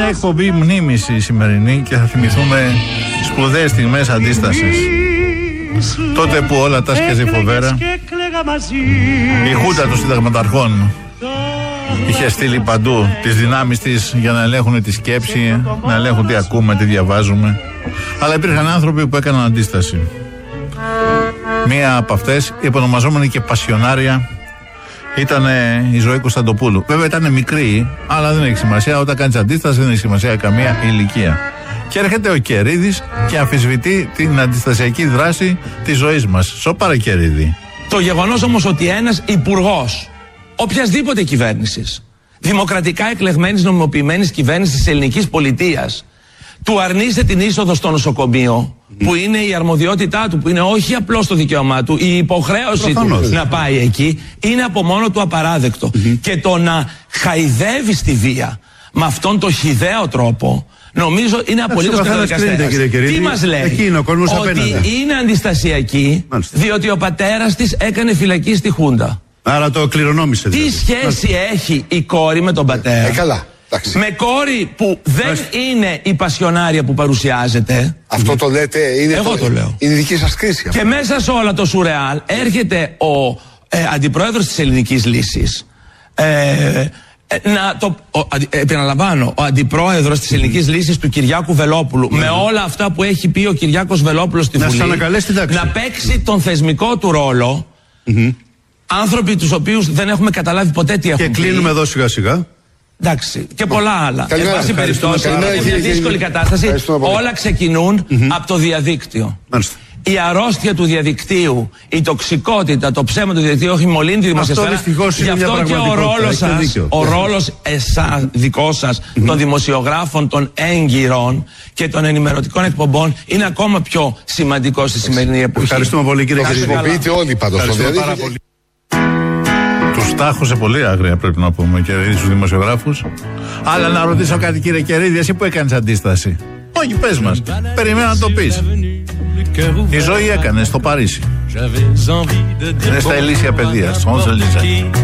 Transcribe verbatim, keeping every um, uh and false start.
μια εκπομπή μνήμης η σημερινή και θα θυμηθούμε σπουδαίες στιγμές αντίστασης. Τότε που όλα τα σκέζε η Φοβέρα, η χούντα των συνταγματαρχών είχε στείλει παντού τις δυνάμεις της για να ελέγχουν τη σκέψη, να ελέγχουν τι ακούμε, τι διαβάζουμε. Αλλά υπήρχαν άνθρωποι που έκαναν αντίσταση. Μία από αυτές, η επωνομαζόμενη και πασιονάρια, ήταν η Ζωή Κωνσταντοπούλου. Βέβαια ήταν μικρή, αλλά δεν έχει σημασία. Όταν κάνεις αντίσταση δεν έχει σημασία καμία ηλικία. Και έρχεται ο Κερίδης και αμφισβητεί την αντιστασιακή δράση της ζωής μας. Σοπάρα, Κερίδη. Το γεγονός όμως ότι ένας υπουργός οποιασδήποτε κυβέρνησης, δημοκρατικά εκλεγμένης, νομιμοποιημένης κυβέρνησης της ελληνικής πολιτείας, του αρνείσαι την είσοδο στο νοσοκομείο, mm. που είναι η αρμοδιότητά του, που είναι όχι απλώς το δικαίωμά του, η υποχρέωση Προφανώς. του να πάει εκεί, είναι από μόνο του απαράδεκτο. Mm-hmm. Και το να χαϊδεύει στη βία με αυτόν τον χυδαίο τρόπο, νομίζω είναι απολύτως καταδικαστέας. Τι μας λέει? Είναι ότι απέναντι. είναι αντιστασιακή, Μάλιστα. διότι ο πατέρας της έκανε φυλακή στη Χούντα. Άρα το κληρονόμησε. Τι δηλαδή. σχέση Μάλιστα. έχει η κόρη με τον πατέρα? Ε, καλά. Με κόρη που δεν Μάλιστα. είναι η πασιονάρια που παρουσιάζεται. Αυτό mm. το λέτε, είναι, Εγώ το, το λέω. είναι δική σας κρίση. Και μέσα σε όλα το σουρεάλ έρχεται ο ε, αντιπρόεδρος της Ελληνικής Λύσης. Ε, να το, ο, ε, επαναλαμβάνω, ο αντιπρόεδρος της Ελληνικής Λύσης του Κυριάκου Βελόπουλου, mm. με όλα αυτά που έχει πει ο Κυριάκος Βελόπουλος στη να Βουλή, να παίξει τον θεσμικό του ρόλο. Mm-hmm. Άνθρωποι τους οποίους δεν έχουμε καταλάβει ποτέ τι έχουν και πει. Και κλείνουμε εδώ σιγά σιγά. Εντάξει, και πολλά άλλα. Εν πάση περιπτώσει, είναι μια δύσκολη κατάσταση. Όλα ξεκινούν mm-hmm. από το διαδίκτυο. Μάλιστα. Η αρρώστια του διαδικτύου, η τοξικότητα, το ψέμα του διαδικτύου έχει μολύνει τη δημοσιοσφαίρα. Γι' αυτό και ο ρόλος σας, ο ρόλος εσάς, δικό σας, mm-hmm. των δημοσιογράφων, των έγκυρων και των ενημερωτικών εκπομπών είναι ακόμα πιο σημαντικό στη σημερινή εποχή. Ευχαριστούμε πολύ, κύριε Κερίδη. Χρησιμοποιείτε όλοι πάντως το διαδίκτυο. Τους τάχωσε πολύ άγρια, πρέπει να πούμε, και στους δημοσιογράφους. Αλλά να ρωτήσω κάτι, κύριε Κερίδη, εσύ που έκανες αντίσταση? Όχι, πες μας. Περιμένω να το πεις. Η Ζωή έκανε στο Παρίσι. Είναι στα Ελίσια Παιδεία, στο Μόνος Ελίζα.